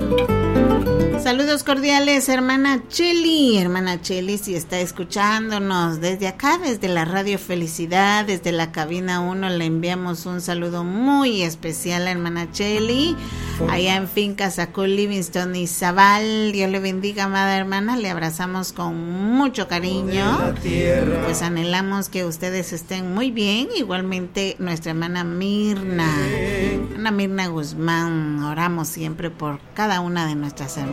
Saludos cordiales, hermana Cheli. Hermana Cheli, si está escuchándonos desde acá, desde la Radio Felicidad, desde la cabina 1, le enviamos un saludo muy especial a hermana Cheli, allá en Finca Sacul, Livingston y Zabal. Dios le bendiga, amada hermana. Le abrazamos con mucho cariño. Pues anhelamos que ustedes estén muy bien. Igualmente nuestra hermana Mirna, Ana Mirna Guzmán. Oramos siempre por cada una de nuestras hermanas.